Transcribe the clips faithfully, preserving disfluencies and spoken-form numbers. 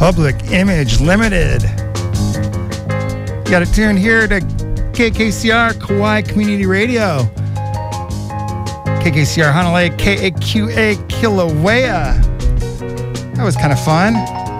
Public Image Limited. You got it tuned here to K K C R, Kauai Community Radio. K K C R Hanalei, K A Q A Kilauea. That was kind of fun.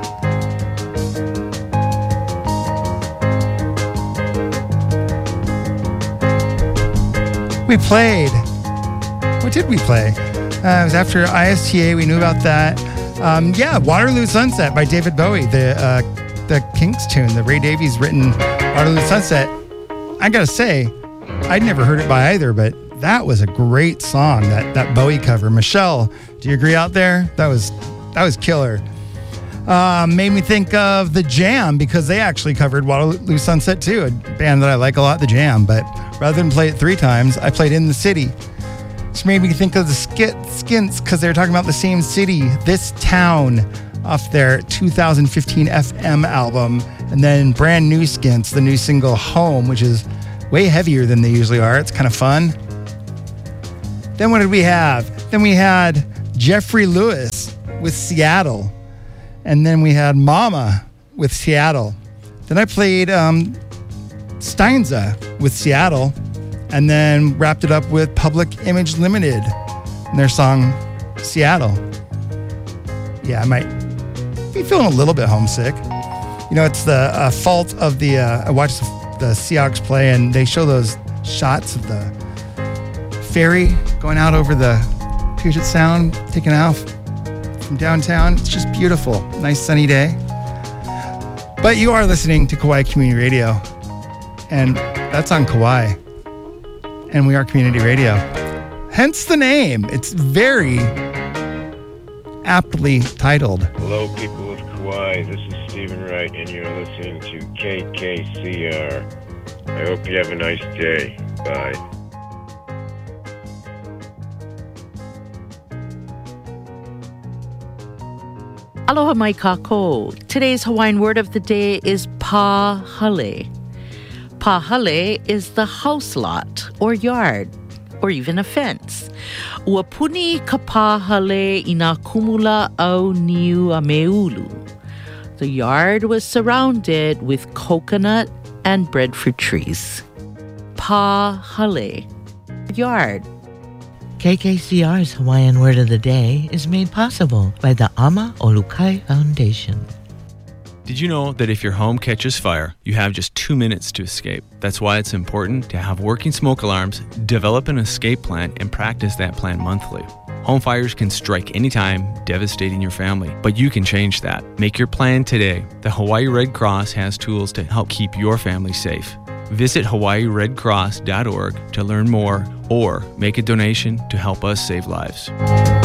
We played. What did we play? Uh, it was after I S T A. We knew about that. Um, yeah, Waterloo Sunset by David Bowie, the uh, the Kinks tune, the Ray Davies written Waterloo Sunset. I gotta say, I'd never heard it by either, but that was a great song, that that Bowie cover. Michelle, do you agree out there? That was that was killer. Uh, made me think of The Jam, because they actually covered Waterloo Sunset too, a band that I like a lot, The Jam. But rather than play it three times, I played In the City. Which made me think of the Skit Skints, because they were talking about the same city, This Town, off their two thousand fifteen F M album. And then brand new Skints, the new single Home, which is way heavier than they usually are. It's kind of fun. Then what did we have? Then we had Jeffrey Lewis with Seattle. And then we had Mama with Seattle. Then I played um, Steinza with Seattle. And then wrapped it up with Public Image Limited and their song Seattle. Yeah, I might be feeling a little bit homesick. You know, it's the uh, fault of the, uh, I watched the, the Seahawks play, and they show those shots of the ferry going out over the Puget Sound, taking off from downtown. It's just beautiful. Nice sunny day. But you are listening to Kauai Community Radio, and that's on Kauai. And we are community radio. Hence the name. It's very aptly titled. Hello, people of Kauai. This is Stephen Wright, and you're listening to K K C R. I hope you have a nice day. Bye. Aloha mai kako. Today's Hawaiian word of the day is pahale. Pahale is the house lot or yard or even a fence. Ua puni ka pahale i nā kumula au niu a meulu. The yard was surrounded with coconut and breadfruit trees. Pahale, yard. K K C R's Hawaiian word of the day is made possible by the Ama Olukai Foundation. Did you know that if your home catches fire, you have just two minutes to escape? That's why it's important to have working smoke alarms, develop an escape plan, and practice that plan monthly. Home fires can strike anytime, devastating your family, but you can change that. Make your plan today. The Hawaii Red Cross has tools to help keep your family safe. Visit hawaii red cross dot org to learn more or make a donation to help us save lives.